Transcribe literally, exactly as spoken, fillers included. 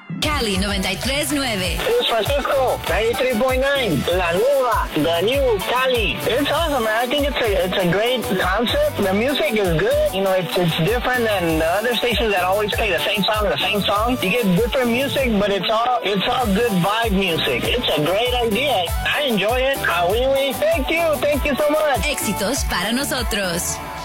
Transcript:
Cali noventa y tres punto nueve. It's Francisco, ninety-three point nine. La Nueva, the new Cali. It's awesome, man. I think it's a it's a great concept. The music is good. You know, it's it's different than the other stations that always play the same song, the same song. You get different music, but it's all it's all good vibe music. It's a great idea. I enjoy it. Ah, oui, oui. Thank you. Thank you so much. Éxitos para nosotros.